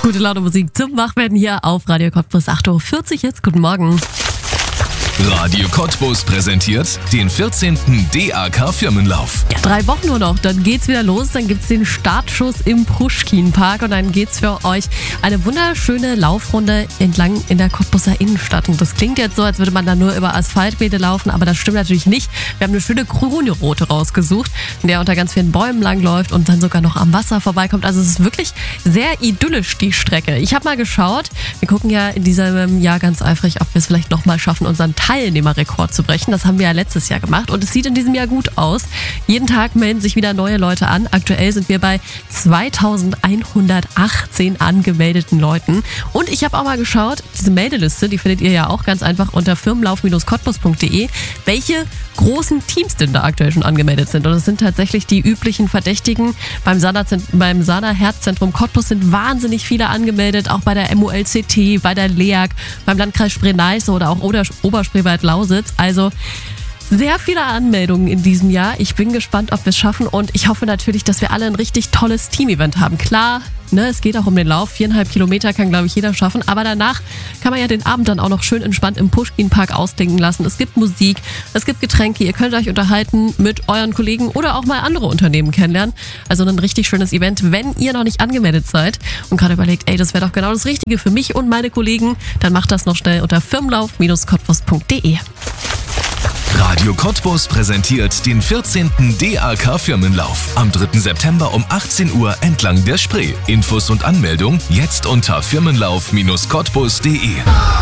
Gute Laune Musik zum Wachwerden hier auf Radio Cottbus 8.40 Uhr jetzt. Guten Morgen. Radio Cottbus präsentiert den 14. DAK Firmenlauf. Ja, 3 Wochen nur noch, dann geht's wieder los. Dann gibt's den Startschuss im Puschkin-Park und dann geht's für euch eine wunderschöne Laufrunde entlang in der Cottbuser Innenstadt. Und das klingt jetzt so, als würde man da nur über Asphaltwege laufen, aber das stimmt natürlich nicht. Wir haben eine schöne grüne Route rausgesucht, in der unter ganz vielen Bäumen langläuft und dann sogar noch am Wasser vorbeikommt. Also es ist wirklich sehr idyllisch, die Strecke. Ich habe mal geschaut, wir gucken ja in diesem Jahr ganz eifrig, ob wir es vielleicht nochmal schaffen, unseren Teilnehmerrekord zu brechen. Das haben wir ja letztes Jahr gemacht und es sieht in diesem Jahr gut aus. Jeden Tag melden sich wieder neue Leute an. Aktuell sind wir bei 2118 angemeldeten Leuten. Und ich habe auch mal geschaut, diese Meldeliste, die findet ihr ja auch ganz einfach unter firmenlauf-cottbus.de, welche großen Teams denn da aktuell schon angemeldet sind. Und es sind tatsächlich die üblichen Verdächtigen. Beim Sana Herzzentrum Cottbus sind wahnsinnig viele angemeldet, auch bei der MULCT, bei der LEAG, beim Landkreis Spree-Neiße oder auch Oberspreewald-Lausitz. Also sehr viele Anmeldungen in diesem Jahr. Ich bin gespannt, ob wir es schaffen und ich hoffe natürlich, dass wir alle ein richtig tolles Team-Event haben. Klar, es geht auch um den Lauf. 4,5 Kilometer kann, glaube ich, jeder schaffen. Aber danach kann man ja den Abend dann auch noch schön entspannt im Puschkin-Park ausdenken lassen. Es gibt Musik, es gibt Getränke. Ihr könnt euch unterhalten mit euren Kollegen oder auch mal andere Unternehmen kennenlernen. Also ein richtig schönes Event. Wenn ihr noch nicht angemeldet seid und gerade überlegt, das wäre doch genau das Richtige für mich und meine Kollegen, dann macht das noch schnell unter firmenlauf-cottbus.de. Radio Cottbus präsentiert den 14. DAK Firmenlauf am 3. September um 18 Uhr entlang der Spree. Infos und Anmeldung jetzt unter firmenlauf-cottbus.de.